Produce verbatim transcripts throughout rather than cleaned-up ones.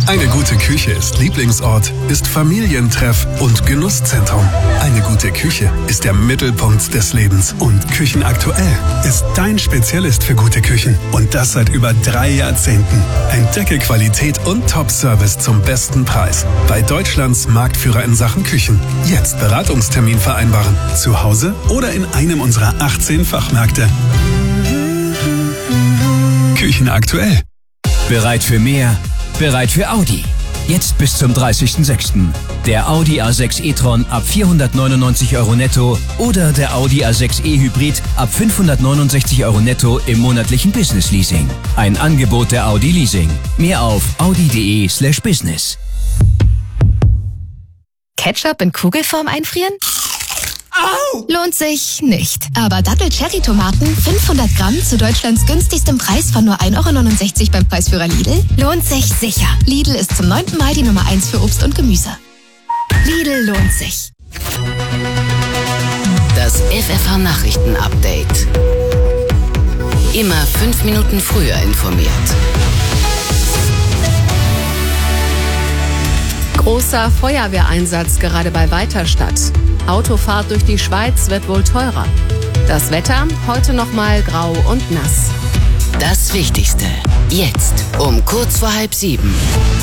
Eine gute Küche ist Lieblingsort, ist Familientreff und Genusszentrum. Eine gute Küche ist der Mittelpunkt des Lebens. Und Küchenaktuell ist dein Spezialist für gute Küchen. Und das seit über drei Jahrzehnten. Entdecke Qualität und Top-Service zum besten Preis. Bei Deutschlands Marktführer in Sachen Küchen. Jetzt Beratungstermin vereinbaren. Zu Hause oder in einem unserer achtzehn Fachmärkte. Küchenaktuell. Bereit für mehr? Bereit für Audi. Jetzt bis zum dreißigsten sechsten Der Audi A sechs e-tron ab vierhundertneunundneunzig Euro netto oder der Audi A sechs e Hybrid ab fünfhundertneunundsechzig Euro netto im monatlichen Business Leasing. Ein Angebot der Audi Leasing. Mehr auf audi.de slash business. Ketchup in Kugelform einfrieren? Au! Lohnt sich nicht. Aber Dattel-Cherry-Tomaten fünfhundert Gramm zu Deutschlands günstigstem Preis von nur ein Euro neunundsechzig beim Preisführer Lidl? Lohnt sich sicher. Lidl ist zum neunten Mal die Nummer eins für Obst und Gemüse. Lidl lohnt sich. Das F F H-Nachrichten-Update. Immer fünf Minuten früher informiert. Großer Feuerwehreinsatz gerade bei Weiterstadt. Autofahrt durch die Schweiz wird wohl teurer. Das Wetter heute noch mal grau und nass. Das Wichtigste jetzt um kurz vor halb sieben.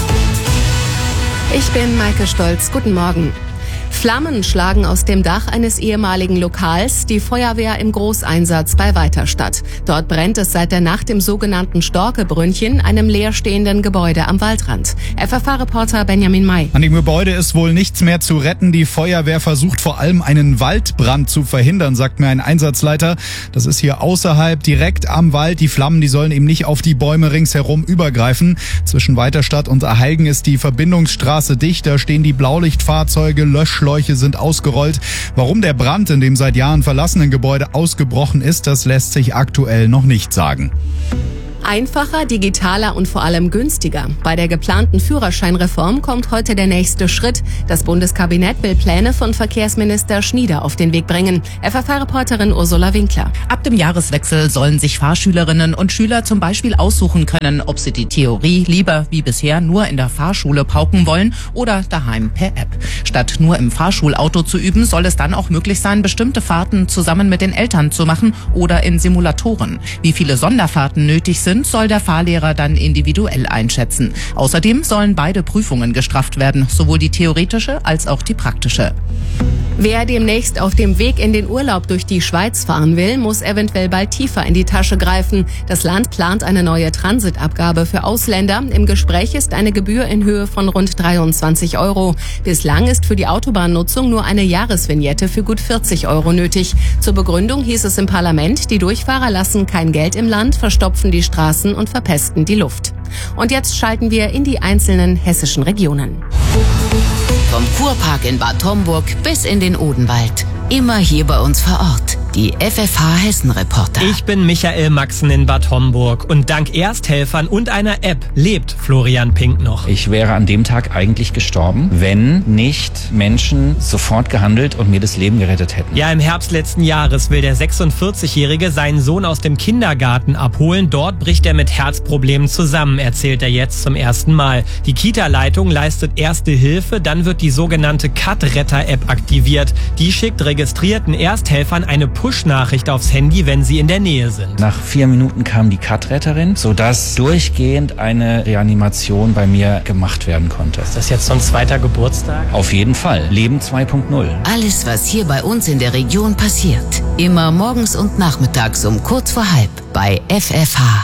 Ich bin Maike Stolz. Guten Morgen. Flammen schlagen aus dem Dach eines ehemaligen Lokals, die Feuerwehr im Großeinsatz bei Weiterstadt. Dort brennt es seit der Nacht im sogenannten Storkebrünnchen, einem leerstehenden Gebäude am Waldrand. F F H-Reporter Benjamin May. An dem Gebäude ist wohl nichts mehr zu retten. Die Feuerwehr versucht vor allem einen Waldbrand zu verhindern, sagt mir ein Einsatzleiter. Das ist hier außerhalb, direkt am Wald. Die Flammen, die sollen eben nicht auf die Bäume ringsherum übergreifen. Zwischen Weiterstadt und Aheilgen ist die Verbindungsstraße dicht. Da stehen die Blaulichtfahrzeuge, Löschschläuche sind ausgerollt. Warum der Brand in dem seit Jahren verlassenen Gebäude ausgebrochen ist, das lässt sich aktuell noch nicht sagen. Einfacher, digitaler und vor allem günstiger. Bei der geplanten Führerscheinreform kommt heute der nächste Schritt. Das Bundeskabinett will Pläne von Verkehrsminister Schnieder auf den Weg bringen. F F H-Reporterin Ursula Winkler. Ab dem Jahreswechsel sollen sich Fahrschülerinnen und Schüler zum Beispiel aussuchen können, ob sie die Theorie lieber wie bisher nur in der Fahrschule pauken wollen oder daheim per App. Statt nur im Fahrschulauto zu üben, soll es dann auch möglich sein, bestimmte Fahrten zusammen mit den Eltern zu machen oder in Simulatoren. Wie viele Sonderfahrten nötig sind, soll der Fahrlehrer dann individuell einschätzen. Außerdem sollen beide Prüfungen gestrafft werden, sowohl die theoretische als auch die praktische. Wer demnächst auf dem Weg in den Urlaub durch die Schweiz fahren will, muss eventuell bald tiefer in die Tasche greifen. Das Land plant eine neue Transitabgabe für Ausländer. Im Gespräch ist eine Gebühr in Höhe von rund dreiundzwanzig Euro. Bislang ist für die Autobahnnutzung nur eine Jahresvignette für gut vierzig Euro nötig. Zur Begründung hieß es im Parlament, die Durchfahrer lassen kein Geld im Land, verstopfen die Straßen und verpesten die Luft. Und jetzt schalten wir in die einzelnen hessischen Regionen. Vom Kurpark in Bad Homburg bis in den Odenwald. Immer hier bei uns vor Ort. Die F F H-Hessen-Reporter. Ich bin Michael Maxen in Bad Homburg und dank Ersthelfern und einer App lebt Florian Pink noch. Ich wäre an dem Tag eigentlich gestorben, wenn nicht Menschen sofort gehandelt und mir das Leben gerettet hätten. Ja, im Herbst letzten Jahres will der sechsundvierzigjährige seinen Sohn aus dem Kindergarten abholen. Dort bricht er mit Herzproblemen zusammen, erzählt er jetzt zum ersten Mal. Die Kita-Leitung leistet erste Hilfe, dann wird die sogenannte Cut-Retter-App aktiviert. Die schickt registrierten Ersthelfern eine Push-Nachricht aufs Handy, wenn sie in der Nähe sind. Nach vier Minuten kam die Cut-Retterin, sodass durchgehend eine Reanimation bei mir gemacht werden konnte. Ist das jetzt so ein zweiter Geburtstag? Auf jeden Fall. Leben zwei Punkt null. Alles, was hier bei uns in der Region passiert. Immer morgens und nachmittags um kurz vor halb bei F F H.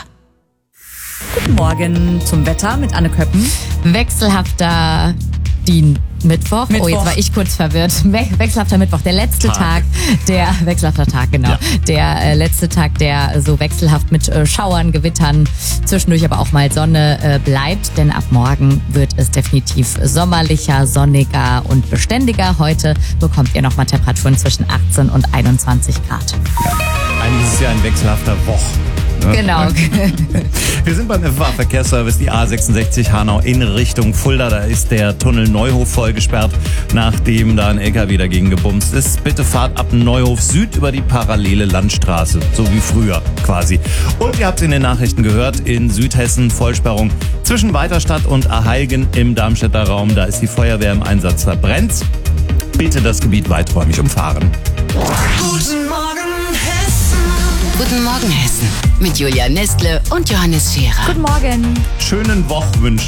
Guten Morgen zum Wetter mit Anne Köppen. Wechselhafter Dien. Mittwoch. Mittwoch. Oh, jetzt war ich kurz verwirrt. We- wechselhafter Mittwoch, der letzte Tag, Tag. der wechselhafter Tag, genau. Ja. Der äh, letzte Tag, der so wechselhaft mit äh, Schauern, Gewittern, zwischendurch aber auch mal Sonne äh, bleibt, denn ab morgen wird es definitiv sommerlicher, sonniger und beständiger. Heute bekommt ihr nochmal Temperaturen zwischen achtzehn und einundzwanzig Grad. Eigentlich ist es ja ein wechselhafter Woch. Genau. Wir sind beim F F H-Verkehrsservice, die A sechsundsechzig Hanau in Richtung Fulda. Da ist der Tunnel Neuhof vollgesperrt, nachdem da ein L K W dagegen gebumst ist. Bitte fahrt ab Neuhof Süd über die parallele Landstraße, so wie früher quasi. Und ihr habt es in den Nachrichten gehört, in Südhessen Vollsperrung zwischen Weiterstadt und Aheilgen im Darmstädter Raum. Da ist die Feuerwehr im Einsatz, da brennt's. Bitte das Gebiet weiträumig umfahren. Guten Morgen Hessen. Guten Morgen Hessen. Mit Julia Nestle und Johannes Scherer. Guten Morgen. Schönen Wochwünsch.